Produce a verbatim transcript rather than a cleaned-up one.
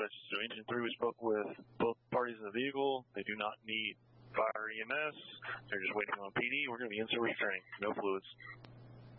dispatch. So engine three, we spoke with both parties in the vehicle. They do not need fire E M S. They're just waiting on P D. We're going to be in service training. No fluids.